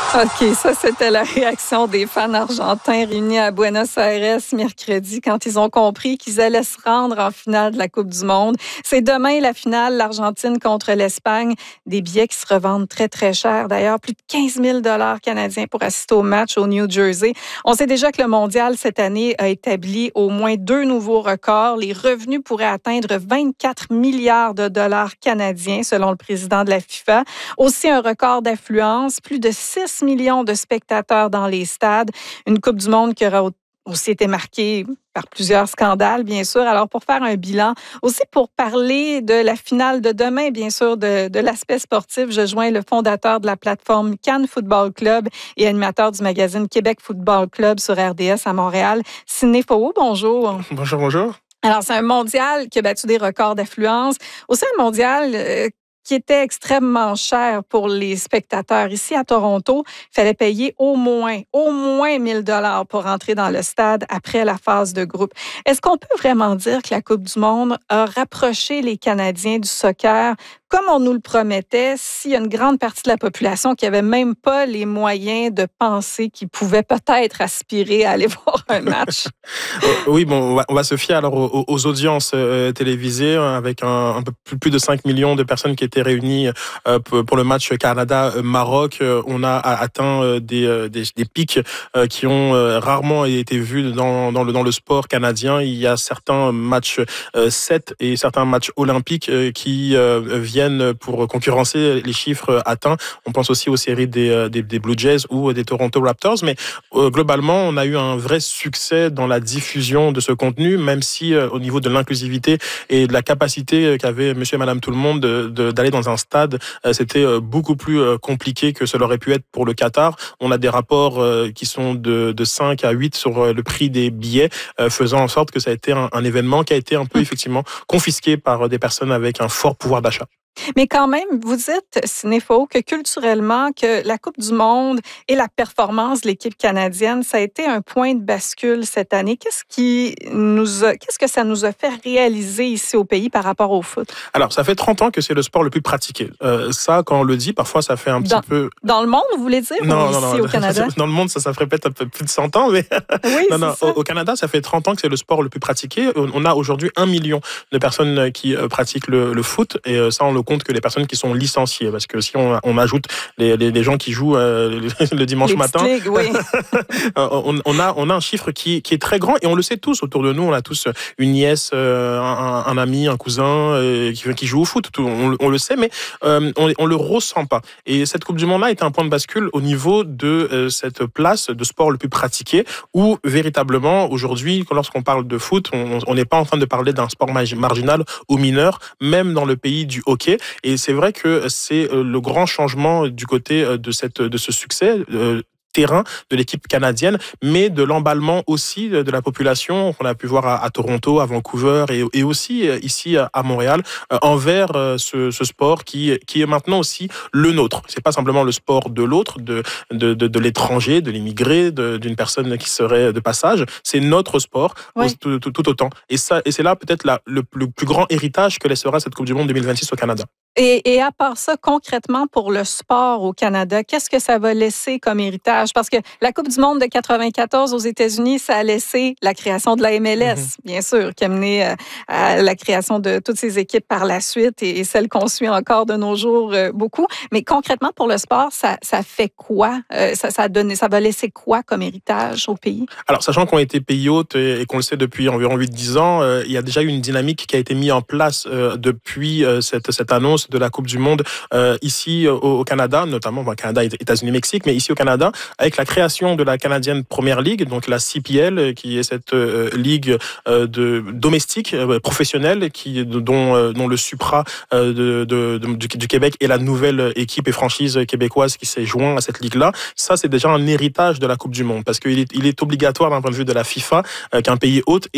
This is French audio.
OK, ça, c'était la réaction des fans argentins réunis à Buenos Aires mercredi quand ils ont compris qu'ils allaient se rendre en finale de la Coupe du monde. C'est demain la finale, l'Argentine contre l'Espagne. Des billets qui se revendent très, très cher. D'ailleurs, plus de 15 000 $ canadiens pour assister au match au New Jersey. On sait déjà que le mondial, cette année, a établi au moins 2 nouveaux records. Les revenus pourraient atteindre 24 milliards de dollars canadiens, selon le président de la FIFA. Aussi, un record d'affluence, plus de 6 millions de spectateurs dans les stades. Une Coupe du monde qui aura aussi été marquée par plusieurs scandales, bien sûr. Alors, pour faire un bilan, aussi pour parler de la finale de demain, bien sûr, de l'aspect sportif, je joins le fondateur de la plateforme Cannes Football Club et animateur du magazine Québec Football Club sur RDS à Montréal. Sidney Faux, bonjour. Bonjour, bonjour. Alors, c'est un mondial qui a battu des records d'affluence. Aussi un mondial qui était extrêmement cher pour les spectateurs. Ici, à Toronto, il fallait payer au moins 1 000 $ pour entrer dans le stade après la phase de groupe. Est-ce qu'on peut vraiment dire que la Coupe du monde a rapproché les Canadiens du soccer comme on nous le promettait, s'il y a une grande partie de la population qui n'avait même pas les moyens de penser qu'ils pouvaient peut-être aspirer à aller voir un match? Oui, bon, on va se fier alors aux audiences télévisées avec un peu plus de 5 millions de personnes qui étaient réunies pour le match Canada-Maroc. On a atteint des pics qui ont rarement été vus dans le sport canadien. Il y a certains matchs 7 et certains matchs olympiques qui viennent pour concurrencer les chiffres atteints. On pense aussi aux séries des Blue Jays ou des Toronto Raptors, mais globalement, on a eu un vrai succès dans la diffusion de ce contenu, même si au niveau de l'inclusivité et de la capacité qu'avait monsieur et madame tout le monde d'aller dans un stade, c'était beaucoup plus compliqué que cela aurait pu être pour le Qatar. On a des rapports qui sont de 5 à 8 sur le prix des billets, faisant en sorte que ça a été un événement qui a été un peu effectivement confisqué par des personnes avec un fort pouvoir d'achat. Mais quand même, vous dites, Sidney Faux, que culturellement, que la Coupe du monde et la performance de l'équipe canadienne, ça a été un point de bascule cette année. Qu'est-ce que ça nous a fait réaliser ici au pays par rapport au foot? Alors, ça fait 30 ans que c'est le sport le plus pratiqué. Ça, quand on le dit, parfois, ça fait un petit peu... Dans le monde, vous voulez dire? Non, ou ici, non. au Canada? Dans le monde, ça ferait peut-être un peu plus de 100 ans, mais... Oui, non. Au Canada, ça fait 30 ans que c'est le sport le plus pratiqué. On a aujourd'hui 1 million de personnes qui pratiquent le foot, et ça, on le compte que les personnes qui sont licenciées, parce que si on ajoute les gens qui jouent le dimanche matin, ligues, oui. on a un chiffre qui est très grand, et on le sait tous autour de nous. On a tous une nièce, un ami, un cousin qui joue au foot. On le sait, mais on le ressent pas. Et cette Coupe du Monde-là était un point de bascule au niveau de cette place de sport le plus pratiqué, où véritablement aujourd'hui, lorsqu'on parle de foot, on n'est pas en train de parler d'un sport marginal ou mineur, même dans le pays du hockey. Et c'est vrai que c'est le grand changement du côté de ce succès terrain de l'équipe canadienne, mais de l'emballement aussi de la population qu'on a pu voir à Toronto, à Vancouver et aussi ici à Montréal envers ce sport qui est maintenant aussi le nôtre. C'est pas simplement le sport de l'autre, de l'étranger, de l'immigré, d'une personne qui serait de passage. C'est notre sport, oui. tout autant. Et c'est là peut-être le plus grand héritage que laissera cette Coupe du Monde 2026 au Canada. Et à part ça, concrètement, pour le sport au Canada, qu'est-ce que ça va laisser comme héritage? Parce que la Coupe du monde de 94 aux États-Unis, ça a laissé la création de la MLS, bien sûr, qui a mené à la création de toutes ces équipes par la suite et celles qu'on suit encore de nos jours beaucoup. Mais concrètement, pour le sport, ça fait quoi? Ça va laisser quoi comme héritage au pays? Alors, sachant qu'on était pays hôte et qu'on le sait depuis environ 8-10 ans, il y a déjà eu une dynamique qui a été mise en place depuis cette annonce de la Coupe du Monde ici au Canada, notamment Canada, États-Unis, Mexique, mais ici au Canada, avec la création de la Canadian Premier League, donc la CPL, qui est cette ligue domestique professionnelle dont le Supra du Québec est la nouvelle équipe et franchise québécoise qui s'est joint à cette ligue-là. Ça, c'est déjà un héritage de la Coupe du Monde, parce qu'il est obligatoire d'un point de vue de la FIFA qu'un pays hôte